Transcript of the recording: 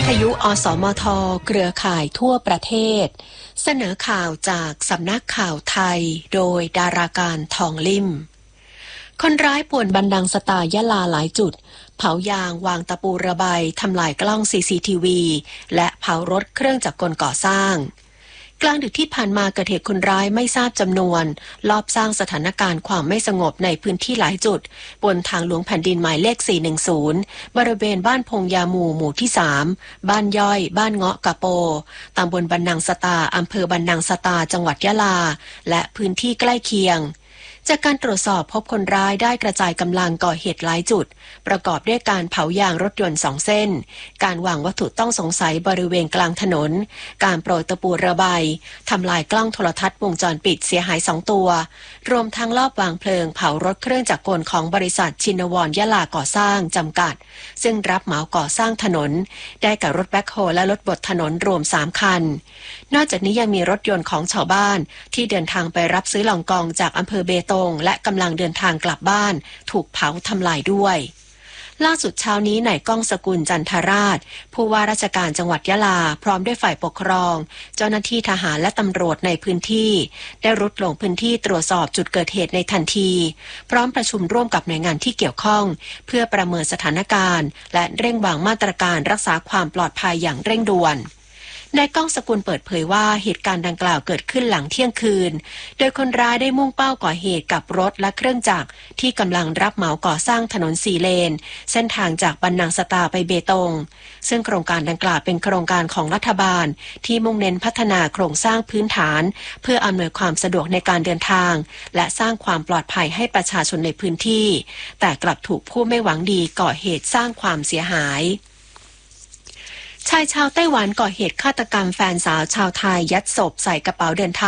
ทยุอสมทเครือข่ายทั่วประเทศเสนอข่าวจากสำนักข่าวไทยโดยดาราการทองลิ่มคนร้ายป่วนบันดังสตาร์ยะลาหลายจุดเผายางวางตะปูระบายทำลายกล้อง CCTV และเผารถเครื่องจักรกลก่อสร้างกลางดึกที่ผ่านมาเกิดเหตุคนร้ายไม่ทราบจำนวนลอบสร้างสถานการณ์ความไม่สงบในพื้นที่หลายจุดบนทางหลวงแผ่นดินหมายเลข 410 บริเวณบ้านพงยาหมู่หมู่ที่ 3 บ้านย่อยบ้านเงาะกะโปตำบลบันดังสตาอำเภอบันดังสตาจังหวัดยะลาและพื้นที่ใกล้เคียงจากการตรวจสอบพบคนร้ายได้กระจายกำลังก่อเหตุหลายจุดประกอบด้วยการเผายางรถยนต์2 เส้นการวางวัตถุต้องสงสัยบริเวณกลางถนนการโปรยตะปูระบายทำลายกล้องโทรทัศน์วงจรปิดเสียหาย2 ตัวรวมทั้งลอบวางเพลิงเผารถเครื่องจักรกลของบริษัทชินวรยะลาก่อสร้างจำกัดซึ่งรับเหมาก่อสร้างถนนได้กับรถแบ็คโฮและรถบดถนนรวม3 คันนอกจากนี้ยังมีรถยนต์ของชาวบ้านที่เดินทางไปรับซื้อลองกองจากอำเภอเบตงและกำลังเดินทางกลับบ้านถูกเผาทำลายด้วยล่าสุดเช้านี้นายก้องสกุลจันทราชผู้ว่าราชการจังหวัดยะลาพร้อมด้วยฝ่ายปกครองเจ้าหน้าที่ทหารและตำรวจในพื้นที่ได้รุดลงพื้นที่ตรวจสอบจุดเกิดเหตุในทันทีพร้อมประชุมร่วมกับหน่วยงานที่เกี่ยวข้องเพื่อประเมินสถานการณ์และเร่งวางมาตรการรักษาความปลอดภัยอย่างเร่งด่วนนายก้องสกุลเปิดเผยว่าเหตุการณ์ดังกล่าวเกิดขึ้นหลังเที่ยงคืนโดยคนร้ายได้มุ่งเป้าก่อเหตุกับรถและเครื่องจักรที่กำลังรับเหมาก่อสร้างถนน4 เลนเส้นทางจากบันนังสตาไปเบตงซึ่งโครงการดังกล่าวเป็นโครงการของรัฐบาลที่มุ่งเน้นพัฒนาโครงสร้างพื้นฐานเพื่ออำนวยความสะดวกในการเดินทางและสร้างความปลอดภัยให้ประชาชนในพื้นที่แต่กลับถูกผู้ไม่หวังดีก่อเหตุสร้างความเสียหายชายชาวไต้หวันก่อเหตุฆาตกรรมแฟนสาวชาวไทยยัดศพใส่กระเป๋าเดินทาง